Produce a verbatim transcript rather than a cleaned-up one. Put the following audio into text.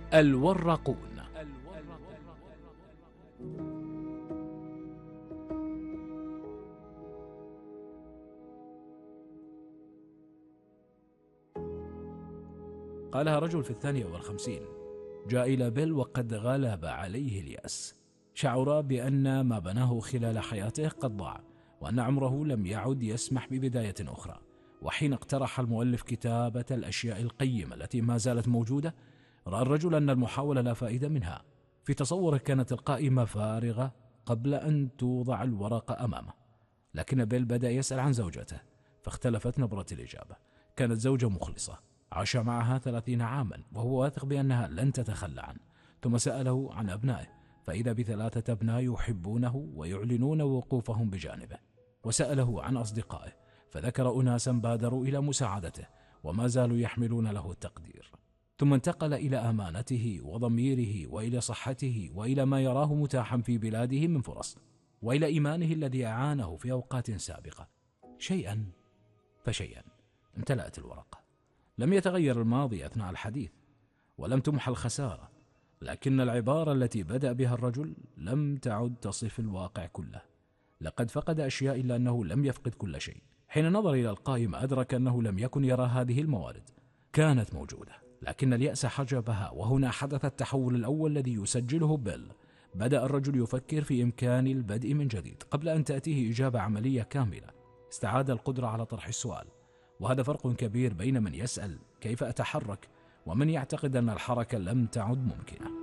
الورقون. قالها رجل في الثانية والخمسين، جاء إلى بيل وقد غلب عليه اليأس، شعر بأن ما بناه خلال حياته قد ضاع، وأن عمره لم يعد يسمح ببداية أخرى. وحين اقترح المؤلف كتابة الأشياء القيمة التي ما زالت موجودة، رأى الرجل أن المحاولة لا فائدة منها. في تصوره كانت القائمة فارغة قبل أن توضع الورقة أمامه. لكن بيل بدأ يسأل عن زوجته، فاختلفت نبرة الإجابة. كانت زوجة مخلصة، عاش معها ثلاثين عاما وهو واثق بأنها لن تتخلى عنه. ثم سأله عن أبنائه، فإذا بثلاثة أبناء يحبونه ويعلنون وقوفهم بجانبه. وسأله عن أصدقائه، فذكر أناسا بادروا إلى مساعدته وما زالوا يحملون له التقدير. ثم انتقل إلى أمانته وضميره وإلى صحته وإلى ما يراه متاحا في بلاده من فرص، وإلى إيمانه الذي أعانه في أوقات سابقة. شيئا فشيئا امتلأت الورقة. لم يتغير الماضي أثناء الحديث، ولم تمح الخسارة، لكن العبارة التي بدأ بها الرجل لم تعد تصف الواقع كله. لقد فقد أشياء إلا أنه لم يفقد كل شيء. حين نظر إلى القائمة أدرك أنه لم يكن يرى هذه الموارد. كانت موجودة، لكن اليأس حجبها. وهنا حدث التحول الأول الذي يسجله بيل. بدأ الرجل يفكر في إمكان البدء من جديد قبل أن تأتيه إجابة عملية كاملة. استعاد القدرة على طرح السؤال، وهذا فرق كبير بين من يسأل كيف أتحرك ومن يعتقد أن الحركة لم تعد ممكنة.